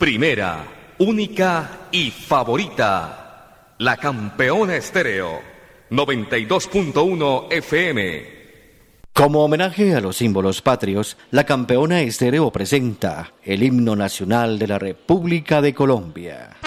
Primera, única y favorita. La Campeona Estéreo, 92.1 FM. Como homenaje a los símbolos patrios, la Campeona Estéreo presenta el himno nacional de la República de Colombia.